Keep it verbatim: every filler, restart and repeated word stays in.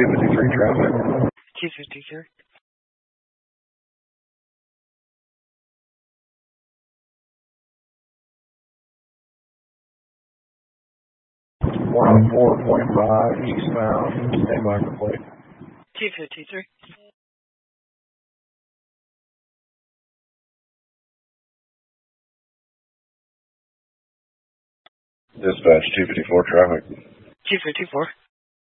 two fifty-three traffic. two fifty-three. one oh four point five eastbound, stand by for plate. two fifty-three. Dispatch two fifty-four traffic. two fifty-four.